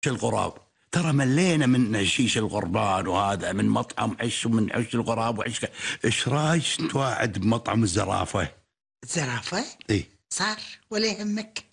الغراب، ترى ملينا من شيش الغربان وهذا، من مطعم عش ومن عش الغراب وعش. ايش رايك تواعد بمطعم الزرافه؟ زرافة؟ اي صار ولا يهمك.